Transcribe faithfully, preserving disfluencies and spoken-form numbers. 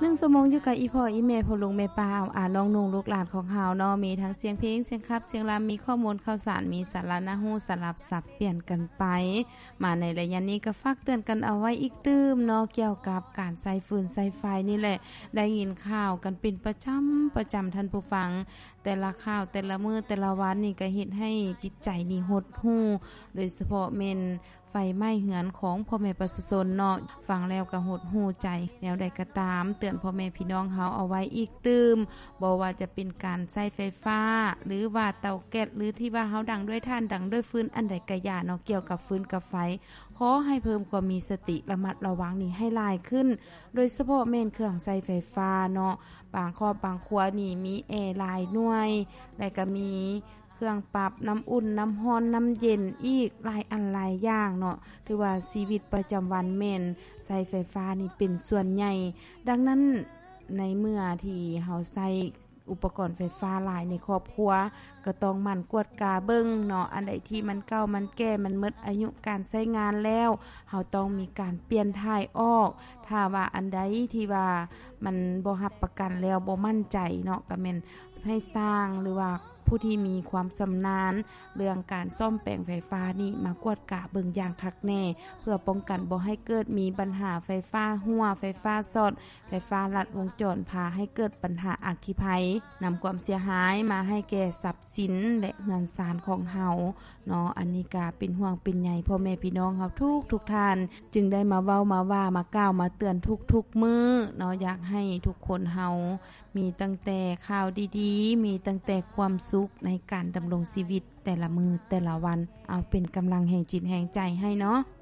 หนึ่งชั่วโมงอยู่กับอีพ่ออีแม่พ่อลุงแม่ป้าอ่าน้องนุ่งลูกหลานของเฮาเนาะมีทั้งเสียงเพลงเสียงคับเสียงรำมีข้อมูลข่าวสารมีสาระน่าฮู้สลับสับเปลี่ยนกันไปมาในระยะนี้ก็ฝากเตือนกันเอาไว้อีกตื้มเนาะเกี่ยวกับการใช้ฟืนใช้ไฟนี่แหละได้ยินข่าวกันเป็นประจำประจำท่านผู้ฟังแต่ละข่าวแต่ละมื้อแต่ละวันนี่ก็เฮ็ดให้จิตใจนี่หดหู่โดยเฉพาะแม่นไฟไหม้เหือนของพ่อแม่ประชาชนเนาะฟังแล้วก็หดหู่ใจแนวใดก็ตามเตือนพ่อแม่พี่น้องเฮาเอาไว้อีกตื้มบ่ว่าจะเป็นการใช้ไฟฟ้าหรือว่าเตาแก๊สหรือที่ว่าเฮาดังด้วยถ่านดังด้วยฟืนอันใดก็อย่าเนาะเกี่ยวกับฟืนกับไฟขอให้เพิ่มความมีสติระมัดระวังนี่ให้หลายขึ้นโดยเฉพาะแม่นเครื่องใช้ไฟฟ้าเนาะบางครอบบางครัวนี่มีแอร์หลายหน่วยและก็มีเครื่องปรับน้ำอุ่นน้ำร้อนน้ำเย็นอีกหลายอันหลายอย่างเนาะถือว่าชีวิตประจำวันแม่นใช้ไฟฟ้านี่เป็นส่วนใหญ่ดังนั้นในเมื่อที่เฮาใช้อุปกรณ์ไฟฟ้าหลายในครอบครัวก็ต้องหมั่นกวดกาเบิ่งเนาะอันใดที่มันเก่ามันแก่มันหมดอายุการใช้งานแล้วเฮาต้องมีการเปลี่ยนถ่ายออกถ้าว่าอันใดที่ว่ามันบ่รับประกันแล้วบ่มั่นใจเนาะก็แม่นให้สร้างหรือว่าผู้ที่มีความชำนาญเรื่องการซ่อมแปลงไฟฟ้านี่มากวดกะเบิ่งอย่างคักแน่เพื่อป้องกันบ่ให้เกิดมีปัญหาไฟฟ้ารั่วไฟฟ้าช็อตไฟฟ้าลัดวงจรพาให้เกิดปัญหาอัคคีภัยนำความเสียหายมาให้แก่ทรัพย์สินและเรือนศาลของเฮาเนาะอันนี้ก็เป็นห่วงเป็นใยพ่อแม่พี่น้องเฮาทุกทุกท่านจึงได้มาเว้ามาว่ามากล่าวมาเตือนทุกๆมื้อเนาะอยากให้ทุกคนเฮามีตั้งแต่ข่าวดีๆมีตั้งแต่ความสุขในการดำรงชีวิตแต่ละมือแต่ละวันเอาเป็นกำลังแห่งจิตแห่งใจให้เนาะ